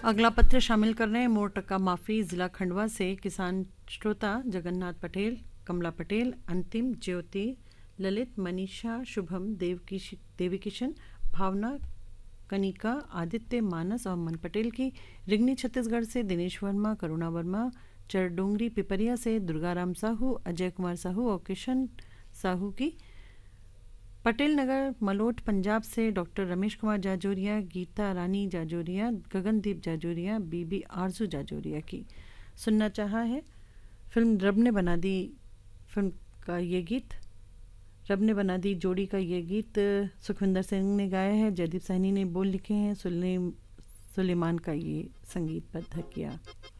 अगला पत्र शामिल कर रहे हैं मोर टक्का माफ़ी ज़िला खंडवा से किसान श्रोता जगन्नाथ पटेल, कमला पटेल, अंतिम, ज्योति, ललित, मनीषा, शुभम, देवी किशन, भावना, कनिका, आदित्य, मानस और मन पटेल की। रिगनी छत्तीसगढ़ से दिनेश वर्मा, करुणा वर्मा, चरडोंगरी पिपरिया से दुर्गाराम साहू, अजय कुमार साहू और किशन साहू की। पटेल नगर मलोट पंजाब से डॉक्टर रमेश कुमार जाजोरिया, गीता रानी जाजोरिया, गगनदीप जाजोरिया, बीबी आरजू जाजोरिया की। सुनना चाहा है फिल्म रब ने बना दी फिल्म का ये गीत। रब ने बना दी जोड़ी का ये गीत सुखविंदर सिंह ने गाया है, जयदीप सैनी ने बोल लिखे हैं, सुलेमान का ये संगीतबद्ध किया।